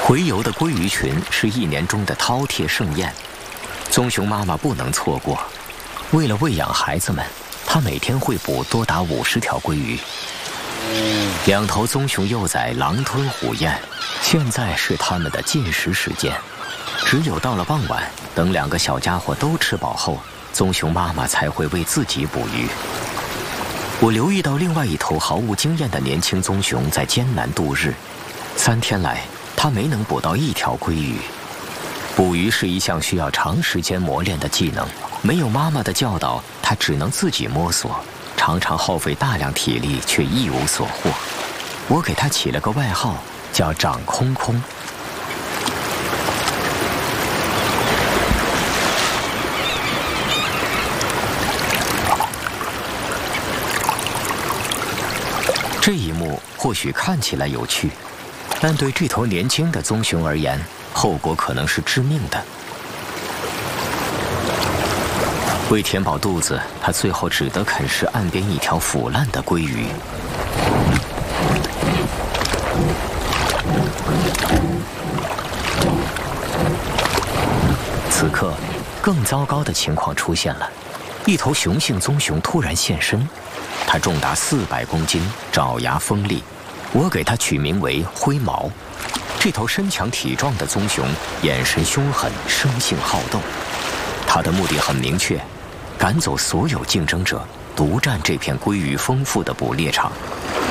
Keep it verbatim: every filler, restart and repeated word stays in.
洄游的鲑鱼群是一年中的饕餮盛宴，棕熊妈妈不能错过。为了喂养孩子们，她每天会捕多达五十条鲑鱼。两头棕熊幼崽狼吞虎咽，现在是它们的进食时间。只有到了傍晚，等两个小家伙都吃饱后，棕熊妈妈才会为自己捕鱼。我留意到另外一头毫无经验的年轻棕熊在艰难度日，三天来，它没能捕到一条鲑鱼。捕鱼是一项需要长时间磨练的技能，没有妈妈的教导，它只能自己摸索，常常耗费大量体力，却一无所获。我给它起了个外号，叫长空空。这一幕或许看起来有趣，但对这头年轻的棕熊而言，后果可能是致命的。为填饱肚子，它最后只得啃食岸边一条腐烂的鲑鱼。此刻，更糟糕的情况出现了，一头雄性棕熊突然现身。它重达四百公斤，爪牙锋利，我给它取名为灰毛。这头身强体壮的棕熊，眼神凶狠，生性好斗。它的目的很明确，赶走所有竞争者，独占这片鲑鱼丰富的捕猎场。